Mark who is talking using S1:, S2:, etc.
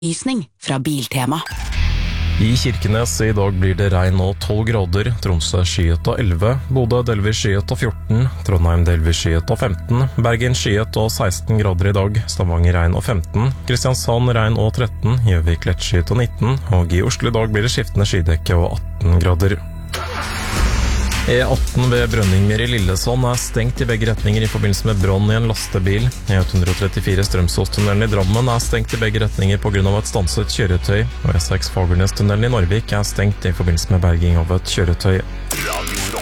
S1: Lysning fra Biltema.
S2: I Kirkenes i dag blir det regn og 12 grader, Tromsø skyet og 11, Bodø delvis skyet og 14, Trondheim delvis skyet og 15, Bergen skyet og 16 grader i dag, Stavanger regn og 15, Kristiansand regn og 13, Gjøvik lett skyet og 19, og i Oslo i dag blir det skiftende skydekke og 18 grader. E18 ved Brønningmyr i Lillesand stengt i begge retninger i forbindelse med brann i en lastebil. E134 Strømsåstunnelen i Drammen stengt i begge retninger på grunn av et stanset kjøretøy, og E6 Fagernestunnelen i Narvik stengt i forbindelse med berging av et kjøretøy.